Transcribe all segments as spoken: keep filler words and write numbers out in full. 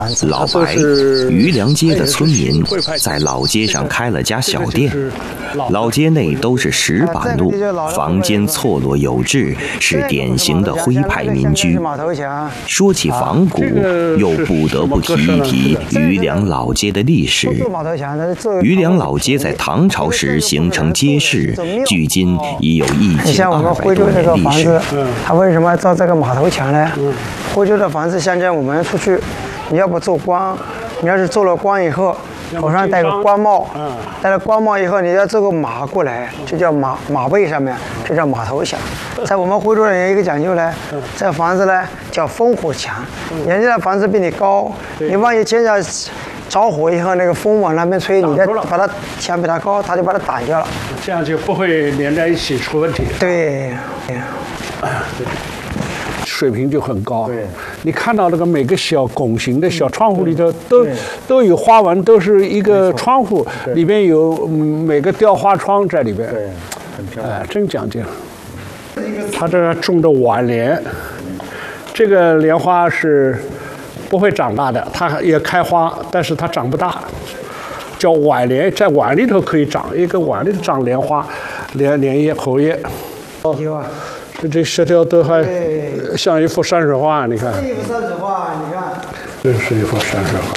老白，余梁街的村民在老街上开了家小店，老街内都是石板路，房间错落有致，是典型的徽派民居。说起仿古，又不得不提一提余梁老街的历史。余梁老街在唐朝时形成街市，距今已有一千二百多年历史。 它为什么造这个马头墙呢？徽州的房子，现在我们出去。你要不做官，你要是做了官以后，头上戴个官帽，戴了官帽以后，你要做个马过来，就叫马马背上面，这叫马头墙。在我们徽州人有一个讲究呢，这房子呢叫烽火墙，人家的房子比你高，你万一见着着火以后，那个风往那边吹，你再把它墙比它高，它就把它挡掉了， 这样就不会连在一起出问题。 对。 水平就很高，你看到那个每个小拱形的小窗户里头都都有花纹，都是一个窗户里边有每个雕花窗在里边， 对，很漂亮， 哎，真讲究。他这个种的晚莲，这个莲花是不会长大的，它也开花，但是它长不大，叫晚莲，在碗里头可以长，一个碗里头长莲花，莲莲叶、荷叶。 有啊。 这这石条都还像一幅山水画，你看。 这一幅山水画，你看。 这是一幅山水画。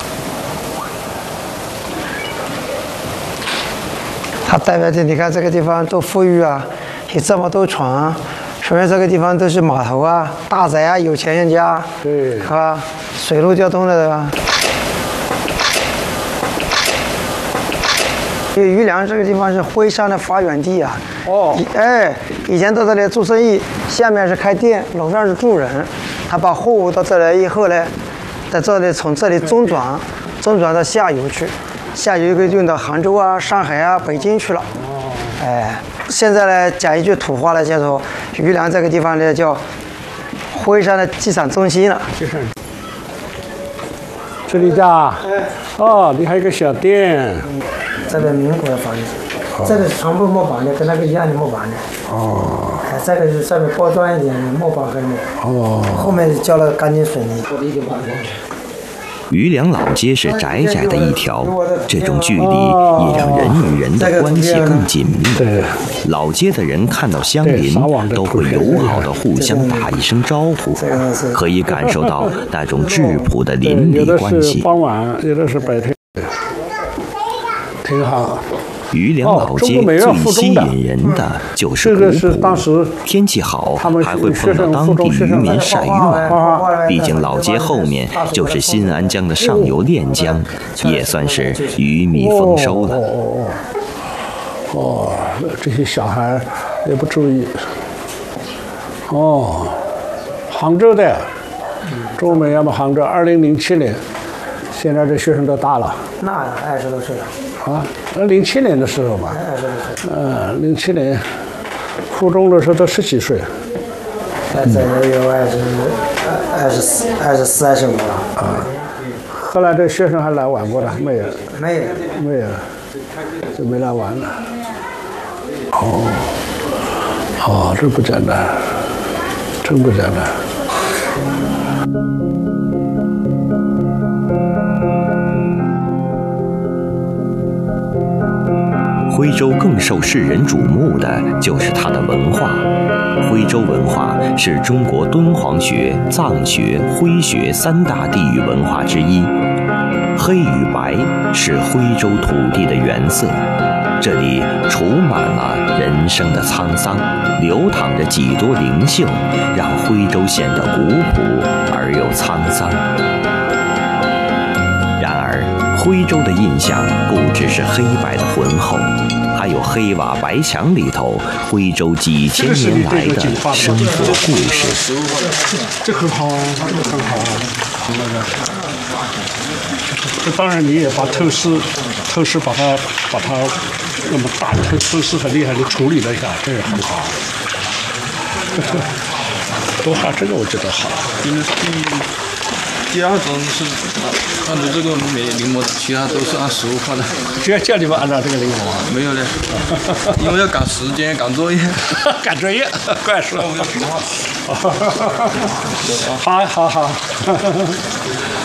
它代表着你看这个地方多富裕啊，有这么多床，说明这个地方都是码头啊、大宅啊、有钱人家， 对， 是吧？水陆交通的，对吧？因为余梁这个地方是徽商的发源地啊。 哦。 哎，以前到这里做生意，下面是开店，楼上是住人。他把货物到这里以后呢，在这里从这里中转，中转到下游去，下游可以运到杭州啊、上海啊、北京去了。哦。哎，现在呢，讲一句土话来叫做余梁这个地方呢叫徽商的集散中心了。 集散。这里的。哎。哦，你还有个小店。 这个民国的房子，这个是全部木板的，跟那个一样的木板的。哦。哎，这个是稍微高端一点的木板和木。哦。后面浇了钢筋水泥。 余梁老街是窄窄的一条，这种距离也让人与人的关系更紧密。 对。 老街的人看到乡邻都会友好的互相打一声招呼，可以感受到那种质朴的邻里关系。 有的是傍晚，有的是白天。挺好。 余梁老街最吸引人的就是古朴，天气好还会碰到当地渔民晒鱼网。毕竟老街后面就是新安江的上游练江，也算是鱼米丰收了。 哦哦哦，这些小孩也不注意。哦，杭州的，中美要么杭州，二零零七年，现在这学生都大了。 那二十多岁了。 啊，那零七年的时候吧，嗯，零七年，初中的时候都十几岁。 现在也有二十、二十四、二十四、二十五了。 啊，后来这学生还来玩过的没有？ 没有， 没有，就没来玩了。哦，哦，这不简单，真不简单。 徽州更受世人瞩目的就是它的文化。徽州文化是中国敦煌学、藏学、徽学三大地域文化之一。黑与白是徽州土地的原色，这里储满了人生的沧桑，流淌着几多灵性，让徽州显得古朴而又沧桑。然而，徽州的印象不只是黑白的浑厚，还有黑瓦白墙里头徽州几千年来的生活故事。 这很好，这个很好。那个，这当然你也把透视，透视把它把它那么大的透视很厉害的处理了一下，这也很好。多画这个我觉得好。 因为第二种是按照这个没临摹的，其他都是按实物画的。 只要叫你们按照这个临摹啊？ 没有嘞，因为要赶时间、赶作业。 赶作业，怪说。 我要平画。 好好好。